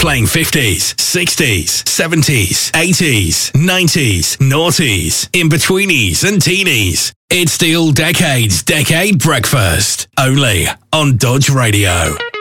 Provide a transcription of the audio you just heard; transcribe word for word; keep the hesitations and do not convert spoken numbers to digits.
Playing fifties, sixties, seventies, eighties, nineties, noughties, in-betweenies and teenies. It's the All Decades Decade Breakfast, only on Dodge Radio.